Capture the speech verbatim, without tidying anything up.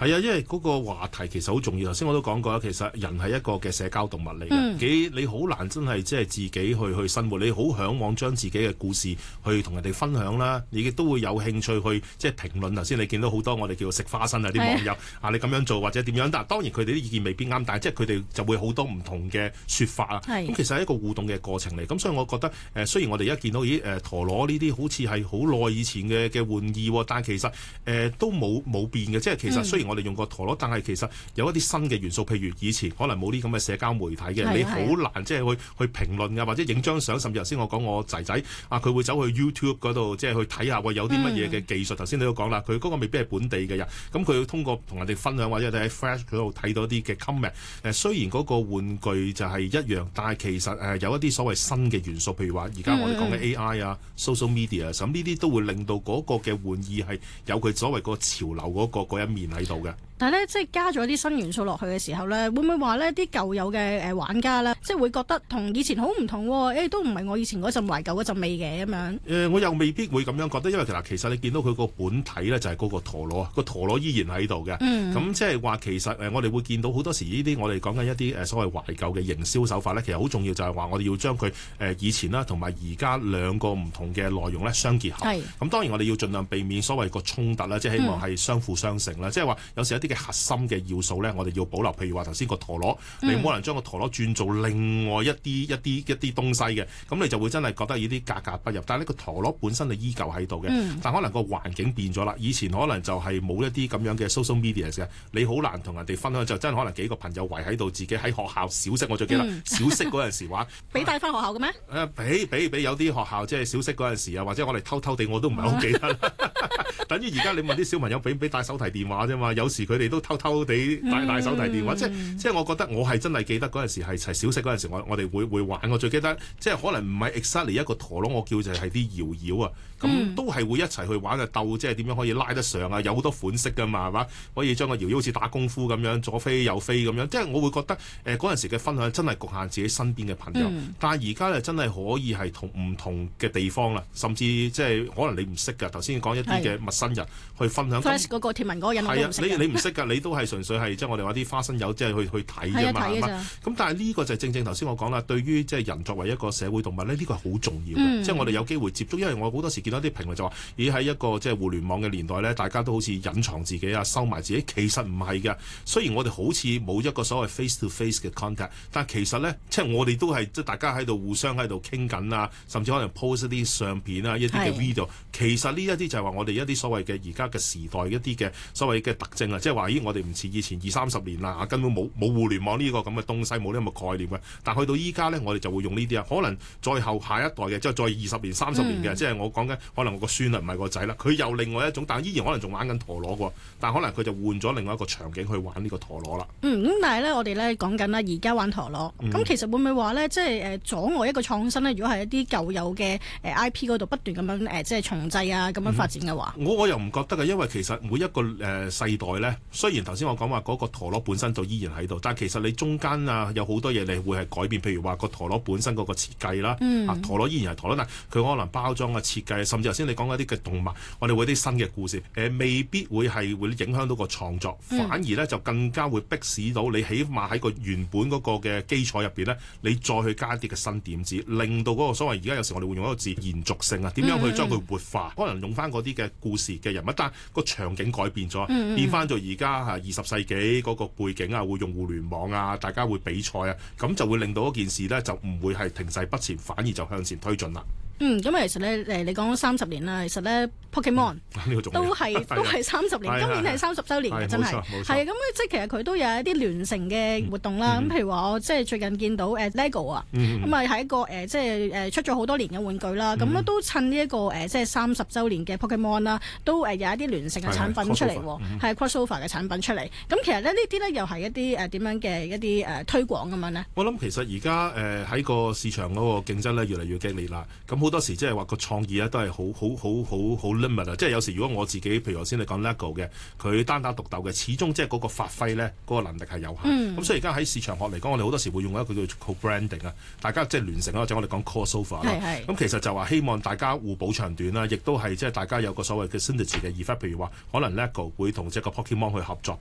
係啊，因為嗰個話題其實好重要。頭先我都講過啦，其實人係一個嘅社交動物嚟嘅，幾、嗯、你好難真係即係自己去去生活。你好嚮往將自己嘅故事去同人哋分享啦，你亦都會有興趣去即係評論。頭先你見到好多我哋叫做食花生啊啲網友啊，你咁樣做或者點樣，但係當然佢哋啲意見未必啱，但係即係佢哋就會好多唔同嘅説法啊。咁其實係一個互動嘅過程嚟。咁所以我覺得誒、呃，雖然我哋而家見到咦誒、呃、陀螺呢啲好似係好耐以前嘅嘅玩意，但係其實誒、呃、都冇冇變嘅。即係其實雖然我哋用過陀螺，但係其實有一啲新嘅元素，譬如以前可能冇啲咁嘅社交媒體嘅，你好難即係去去評論啊，或者影張相，甚至頭先我講我仔仔啊，佢會走去 YouTube 嗰度即係去睇下喂有啲乜嘢嘅技術。頭、嗯、先你都講啦，佢嗰個未必係本地嘅人，咁佢要通過同人哋分享或者喺 Flash 嗰度睇到啲嘅 comment。誒雖然嗰個玩具就係一樣，但係其實誒有一啲所謂新嘅元素，譬如話而家我哋講嘅 A I 啊、嗯、social media 咁呢啲都會令到嗰個嘅玩意係有佢所謂個潮流嗰、嗰個嗰一面喺度嘅。 但係咧，即係加咗啲新元素落去嘅時候咧，會唔會話咧啲舊有嘅誒玩家咧，即係會覺得同以前好唔同喎、哦？誒、欸、都唔係我以前嗰陣懷舊嗰陣味嘅咁樣。誒、 呃，我又未必會咁樣覺得，因為其實其實你見到佢個本體咧就係嗰個陀螺，個陀螺依然喺度嘅。咁、嗯、即係話其實誒，我哋會見到好多時呢啲我哋講緊一啲誒所謂懷舊嘅營銷手法咧，其實好重要就係話我哋要將佢誒以前啦同埋而家兩個唔同嘅內容咧相結合。係。咁當然我哋要盡量避免所謂個衝突啦，即係希望係相輔相成啦。嗯、即係話有時一啲嘅核心嘅要素咧，我哋要保留。譬如話頭先個陀螺，嗯、你冇可能將個陀螺轉做另外一啲一啲一啲東西嘅，咁你就會真係覺得呢啲格格不入。但係呢個陀螺本身係依舊喺度嘅，嗯、但可能個環境變咗啦。以前可能就係冇一啲咁樣嘅 social media 嘅，你好難同人哋分享，就真係可能幾個朋友圍喺度，自己喺學校小息，我最記得、嗯、小息嗰陣時玩， 俾帶翻學校嘅咩？誒、 啊，俾俾俾有啲學校即係小息嗰陣時啊，或者我哋偷偷地我都唔係好記得。等於而家你問啲小朋友俾唔俾帶手提電話啫嘛，有時佢哋都偷偷地帶帶手提電話，嗯、即係即係我覺得我係真係記得嗰陣時係係小息嗰陣時，我我哋會會玩。我最記得即係可能唔係 exactly 一個陀螺，我叫就係啲搖搖啊，咁、嗯、都係會一齊去玩嘅鬥，即係點樣可以拉得上啊？有好多款式㗎嘛，係嘛？可以將個搖搖好似打功夫咁樣左飛右飛咁樣，即係我會覺得誒嗰陣時嘅分享真係局限自己身邊嘅朋友，嗯、但係而家咧真係可以係同唔同嘅地方啦，甚至即係可能你唔識㗎。頭先講一啲嘅陌生人去分享。 First 嗰個貼文嗰個人我都唔識。 係啊，你你唔識㗎，你都係純粹係即係我哋話啲花生友即係去去睇啫嘛。咁但係呢個就正正頭先我講啦，對於即係人作為一個社會動物咧，呢、這個係好重要嘅。嗯、即係我哋有機會接觸，因為我好多時見到啲評論就話，咦喺一個即係互聯網嘅年代咧，大家都好似隱藏自己啊，收埋自己，其實唔係嘅。雖然我哋好似冇一個所謂 face to face 嘅 contact，但係其實咧，即係我哋都係即係大家喺度互相喺度傾緊啊，甚至可能 post 一啲相片啊，一啲嘅 video。其實呢一啲就係話我哋一啲所謂嘅而家嘅時代一啲嘅所謂嘅特徵啊，即係話咦我哋唔似以前二三十年啦，根本冇冇互聯網呢個咁嘅東西，冇呢咁嘅概念嘅。但去到依家咧，我哋就會用呢啲啊。可能再後下一代嘅，即係再二十年、三十年嘅，嗯、即係我講緊，可能我個孫啊，唔係個仔啦，佢又另外一種，但係依然可能仲玩緊陀螺喎。但係可能佢就換咗另外一個場景去玩呢個陀螺啦。嗯，咁但係咧，我哋咧講緊啦，而家玩陀螺，咁、嗯、其實會唔會話咧，即係誒阻礙一個創新咧？如果係一啲舊有嘅誒 I P 嗰度不斷咁樣誒，即係重製啊，咁樣發展嘅話，嗯、我我又唔覺得嘅，因為其實每一個誒、呃、世代咧，雖然頭先我講話嗰個陀螺本身就依然喺度，但係其實你中間啊有好多嘢你會係改變，譬如話個陀螺本身嗰個設計啦，嗯、啊陀螺依然係陀螺，但佢可能包裝嘅設計，甚至頭先你講嗰啲嘅動物，我哋會啲新嘅故事，誒、呃、未必會係會影響到個創作，反而咧就更加會迫使到你起碼喺個原本嗰個嘅基礎入邊咧，你再去加一啲嘅新點子，令到嗰個所謂而家有時我哋會用一個字延續性啊，點樣去將佢活化？嗯、可能用翻嗰啲嘅故事嘅人物，但個場景改變咗，嗯、變翻做而家嚇二十世紀嗰個背景啊，會用互聯網啊，大家會比賽啊，咁就會令到嗰件事咧就唔會係停滯不前，反而就向前推進啦。嗯，咁其實咧，誒你講三十年啦，其實咧 Pokemon、嗯、都係都係三十年，今年係三十週年嘅，真係係啊，咁即係其實佢都有一啲聯乘嘅活動啦。咁、嗯、譬如話我即係最近見到誒 LEGO 啊，咁啊係一個誒即係誒出咗好多年嘅玩具啦。咁、嗯、都趁呢一個誒即係三十週年嘅 Pokemon 啦，都誒有一啲聯乘嘅產品出嚟喎，係 crossover 嘅產品出嚟。咁其實咧呢啲咧又係一啲誒點樣嘅一啲誒推廣咁樣咧？我諗其實而家誒喺個市場嗰個競爭咧越嚟越激烈啦。咁好多時即係話個創意咧都係好好好好好 limit 啊！即係有時如果我自己，譬如頭先你講 LEGO 嘅，佢單打獨鬥嘅，始終即係嗰個發揮咧，嗰、嗰個能力係有限。咁、嗯、所以而家喺市場學嚟講，我哋好多時會用一個叫做 co-branding 啊，大家即係聯乘或者我哋講 crossover 啦。咁其實就話希望大家互補長短啦，亦都係即係大家有個所謂嘅 synergy 嘅 effect。譬如話可能 LEGO 會同即係個 Pokemon 去合作，